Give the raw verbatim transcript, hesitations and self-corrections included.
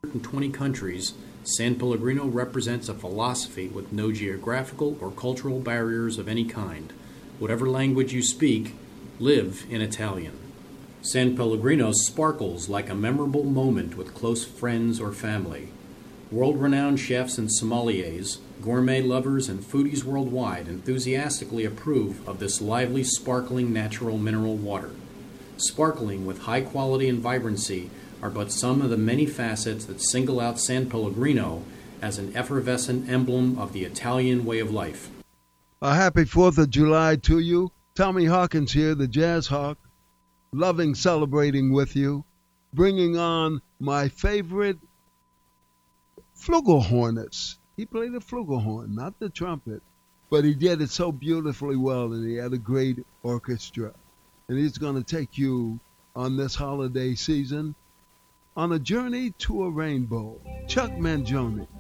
twenty countries, San Pellegrino represents a philosophy with no geographical or cultural barriers of any kind. Whatever language you speak, live in Italian. San Pellegrino sparkles like a memorable moment with close friends or family. World-renowned chefs and sommeliers, gourmet lovers, and foodies worldwide enthusiastically approve of this lively, sparkling natural mineral water. Sparkling with high quality and vibrancy are but some of the many facets that single out San Pellegrino as an effervescent emblem of the Italian way of life. A happy fourth of July to you. Tommy Hawkins here, the Jazz Hawk, loving celebrating with you, bringing on my favorite flugelhornist. He played the flugelhorn, not the trumpet, but he did it so beautifully well, and he had a great orchestra. And he's going to take you on this holiday season on a journey to a rainbow. Chuck Mangione.